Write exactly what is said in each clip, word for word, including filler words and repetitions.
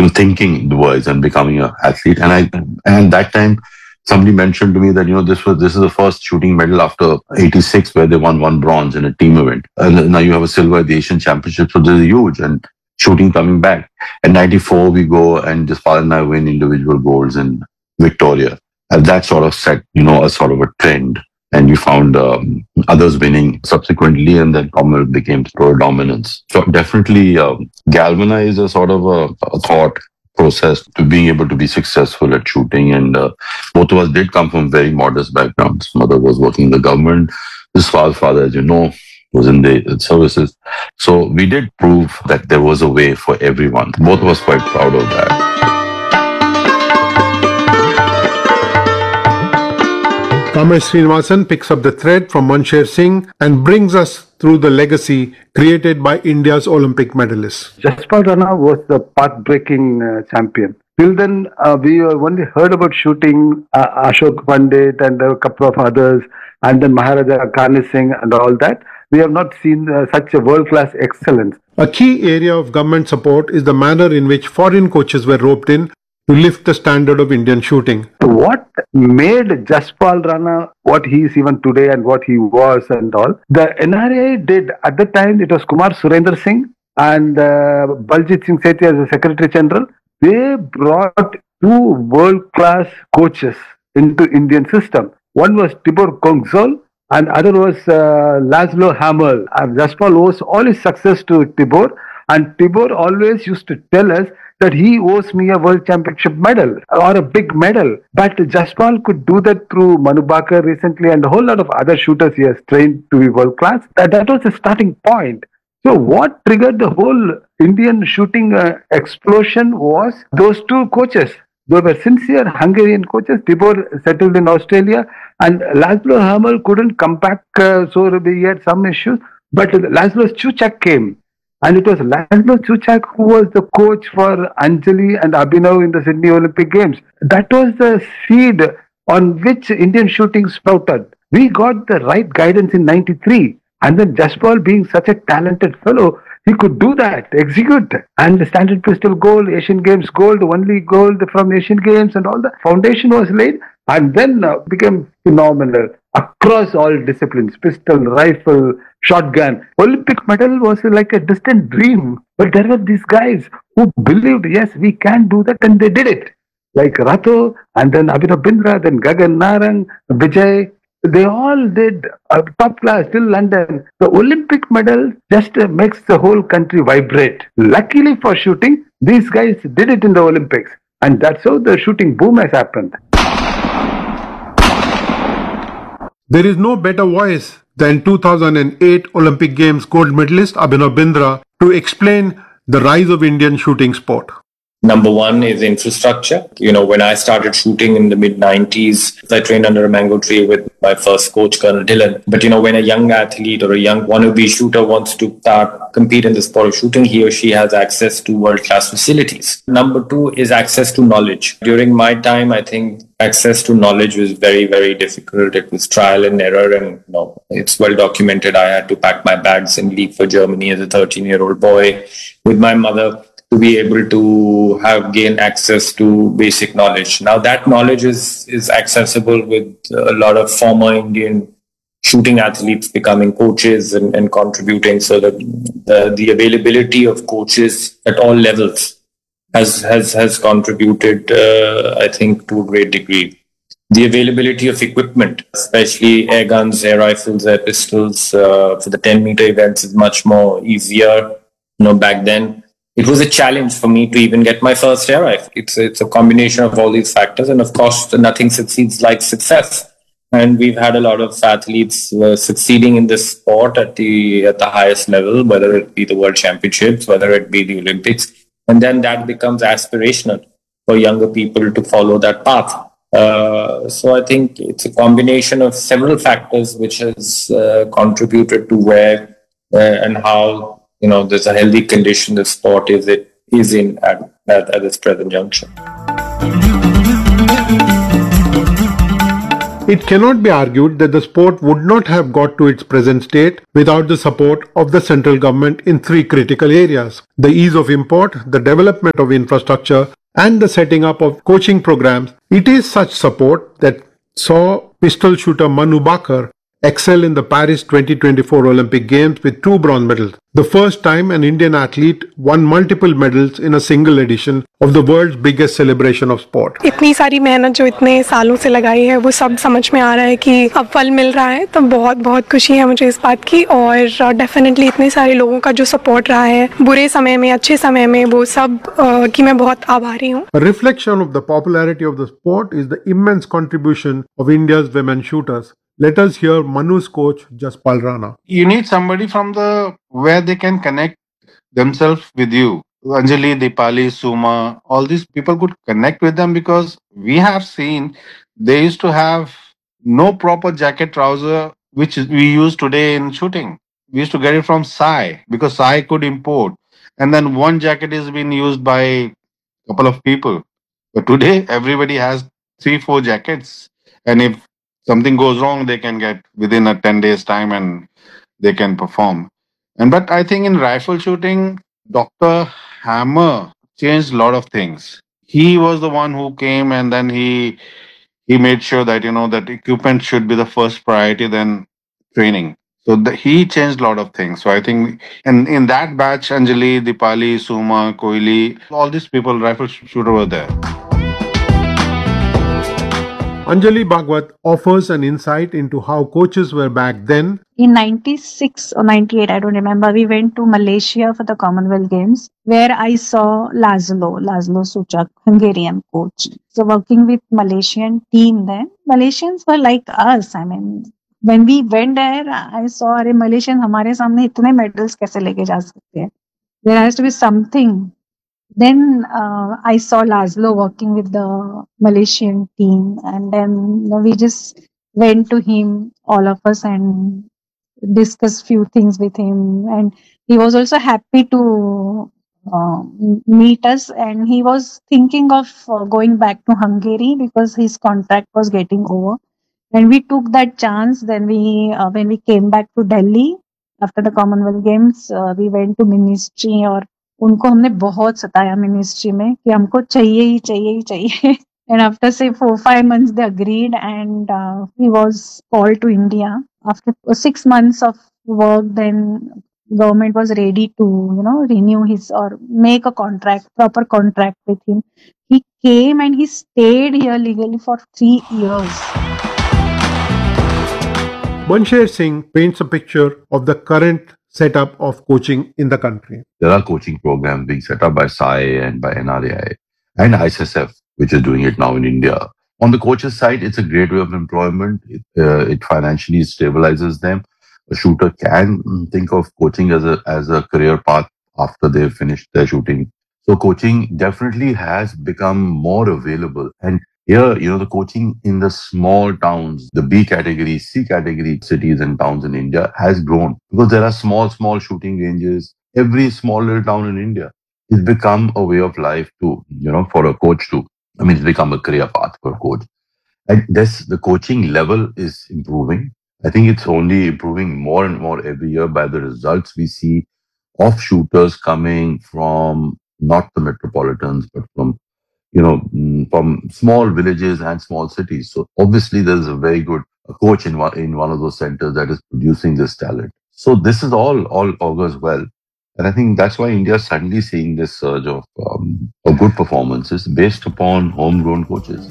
you know, thinking the words and becoming an athlete. And I, and that time, somebody mentioned to me that, you know, this was this is the first shooting medal after eighty-six where they won one bronze in a team event. And now you have a silver at the Asian Championships, so this is huge. And shooting coming back. In ninety-four, we go and Jaspal and I win individual golds in Victoria. And that sort of set, you know, a sort of a trend. And we found um, others winning subsequently, and then Commonwealth became pro dominance. So definitely um, galvanized a sort of a, a thought process to being able to be successful at shooting. And uh, both of us did come from very modest backgrounds. Mother was working in the government. His father, father, as you know, was in the services. So we did prove that there was a way for everyone. Both of us quite proud of that. Kamesh Srinivasan picks up the thread from Mansher Singh and brings us through the legacy created by India's Olympic medalists. Jaspal Rana was the path-breaking uh, champion. Till then, uh, we only heard about shooting uh, Ashok Pandit and a couple of others, and then Maharaja Karni Singh and all that. We have not seen uh, such a world-class excellence. A key area of government support is the manner in which foreign coaches were roped in to lift the standard of Indian shooting. What made Jaspal Rana what he is even today and what he was and all, the N R A did, at the time it was Kumar Surendra Singh and uh, Baljit Singh Sethi as the Secretary General. They brought two world-class coaches into Indian system. One was Tibor Kongzol and other was uh, Laszlo Hamel. And Jaspal owes all his success to Tibor, and Tibor always used to tell us that he owes me a world championship medal or a big medal. But Jaspal could do that through Manu Bhaker recently and a whole lot of other shooters he has trained to be world class. That, that was the starting point. So what triggered the whole Indian shooting uh, explosion was those two coaches. They were sincere Hungarian coaches. Tibor settled in Australia and Laszlo Hamel couldn't come back, uh, so he had some issues. But Laszlo Suchak came. And it was Laszlo Suchak who was the coach for Anjali and Abhinav in the Sydney Olympic Games. That was the seed on which Indian shooting sprouted. We got the right guidance in ninety-three. And then Jaspal, being such a talented fellow, he could do that, execute. And the Standard Pistol gold, Asian Games gold, the only gold from Asian Games and all the foundation was laid. And then uh, became phenomenal across all disciplines, pistol, rifle, shotgun. Olympic medal was like a distant dream. But there were these guys who believed, yes, we can do that, and they did it. Like Rato, and then Abhinav Bindra, then Gagan Narang, Vijay. They all did uh, top class till London. The Olympic medal just uh, makes the whole country vibrate. Luckily for shooting, these guys did it in the Olympics. And that's how the shooting boom has happened. There is no better voice than two thousand eight Olympic Games gold medalist Abhinav Bindra to explain the rise of Indian shooting sport. Number one is infrastructure. You know, when I started shooting in the mid nineties, I trained under a mango tree with my first coach, Colonel Dillon. But, you know, when a young athlete or a young wannabe shooter wants to start compete in the sport of shooting, he or she has access to world-class facilities. Number two is access to knowledge. During my time, I think access to knowledge was very, very difficult. It was trial and error, and you know, it's well documented. I had to pack my bags and leave for Germany as a thirteen-year-old boy with my mother to be able to have gain access to basic knowledge. Now that knowledge is, is accessible with a lot of former Indian shooting athletes becoming coaches and, and contributing, so that the, the availability of coaches at all levels has has has contributed, uh, I think, to a great degree. The availability of equipment, especially air guns, air rifles, air pistols, uh, for the ten meter events is much more easier. You know, back then, it was a challenge for me to even get my first air rifle. It's, it's a combination of all these factors. And of course, nothing succeeds like success. And we've had a lot of athletes uh, succeeding in this sport at the at the highest level, whether it be the World Championships, whether it be the Olympics. And then that becomes aspirational for younger people to follow that path. Uh, so I think it's a combination of several factors which has uh, contributed to where uh, and how, you know, there's a healthy condition the sport is it is in at, at, at its present juncture. It cannot be argued that the sport would not have got to its present state without the support of the central government in three critical areas: the ease of import, the development of infrastructure, and the setting up of coaching programs. It is such support that saw pistol shooter Manu Bakar excel in the Paris twenty twenty-four Olympic Games with two bronze medals, the first time an Indian athlete won multiple medals in a single edition of the world's biggest celebration of sport. इतनी सारी मेहनत जो इतने सालों से लगाई है वो सब समझ में आ रहा है कि अब फल मिल रहा है, तो बहुत बहुत खुशी है मुझे इस बात की। और डेफिनेटली इतने सारे लोगों का जो सपोर्ट रहा है बुरे समय में, अच्छे समय में, वो सब की मैं बहुत आभारी हूँ। A reflection of the popularity of the sport is the immense contribution of India's women shooters. Let us hear Manu's coach Jaspal Rana. You need somebody from the where they can connect themselves with you. Anjali, Dipali, Suma, all these people could connect with them because we have seen they used to have no proper jacket trouser which we use today in shooting. We used to get it from Sai because Sai could import, and then one jacket is being used by a couple of people. But today everybody has three, four jackets, and if something goes wrong, they can get within a ten days time and they can perform. And but I think in rifle shooting, Doctor Hammer changed a lot of things. He was the one who came and then he he made sure that you know that equipment should be the first priority, then training. So the, he changed a lot of things. So I think, and in that batch, Anjali, Dipali, Suma, Koili, all these people, rifle sh- shooter were there. Anjali Bhagwat offers an insight into how coaches were back then. In ninety-six or ninety-eight, I don't remember, we went to Malaysia for the Commonwealth Games where I saw Laszlo, Laszlo Suchak, Hungarian coach. So working with Malaysian team then, Malaysians were like us. I mean, when we went there, I saw, अरे Malaysian हमारे सामने इतने medals कैसे लेके जा सकते हैं? There has to be something. Then uh, I saw Laszlo working with the Malaysian team, and then you know, we just went to him, all of us, and discussed few things with him. And he was also happy to uh, meet us, and he was thinking of uh, going back to Hungary because his contract was getting over. And we took that chance. Then we, uh, when we came back to Delhi after the Commonwealth Games, uh, we went to ministry और उनको हमने बहुत सताया ministry में कि हमको चाहिए ही चाहिए ही चाहिए and after say four five months they agreed, and uh, he was called to India after six months of work. Then government was ready to you know renew his or make a contract, proper contract with him. He came and he stayed here legally for three years. Bansher Singh paints a picture of the current setup of coaching in the country. There are coaching programs being set up by S A I and by N R A I and I S S F, which is doing it now in India. On the coaches side, it's a great way of employment. It, uh, it financially stabilizes them. A shooter can think of coaching as a as a career path after they've finished their shooting. So coaching definitely has become more available. And here, you know, the coaching in the small towns, the B category, C category cities and towns in India has grown because there are small, small shooting ranges. Every small little town in India has become a way of life too, you know, for a coach too. I mean, it's become a career path for a coach. And this, the coaching level is improving. I think it's only improving more and more every year by the results we see of shooters coming from not the metropolitans, but from you know, from small villages and small cities. So obviously there's a very good coach in one, in one of those centers that is producing this talent. So this is all, all augurs well. And I think that's why India is suddenly seeing this surge of, um, of good performances based upon homegrown coaches.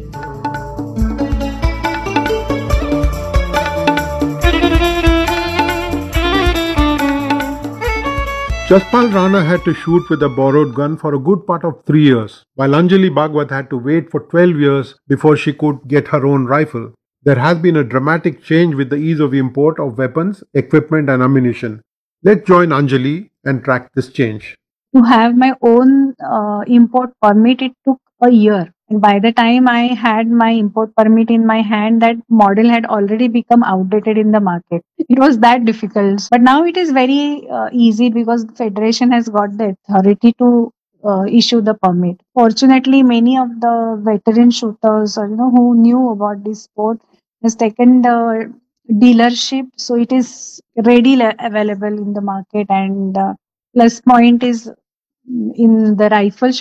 Jaspal Rana had to shoot with a borrowed gun for a good part of three years, while Anjali Bhagwat had to wait for twelve years before she could get her own rifle. There has been a dramatic change with the ease of import of weapons, equipment and ammunition. Let's join Anjali and track this change. To have my own uh, import permit, it took a year. And by the time I had my import permit in my hand, that model had already become outdated in the market. It was that difficult. But now it is very uh, easy because the Federation has got the authority to uh, issue the permit. Fortunately, many of the veteran shooters or you know who knew about this sport has taken the dealership, so it is readily available in the market. And uh, plus point is, mm, in the rifle